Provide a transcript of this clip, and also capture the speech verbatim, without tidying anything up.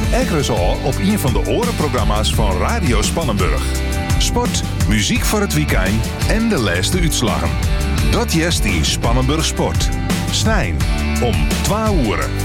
Ekkeres al op een van de orenprogramma's van Radio Spannenburg. Sport, muziek voor het weekend en de laatste uitslagen. Dat jest in Spannenburg Sport. Snijn om twee uur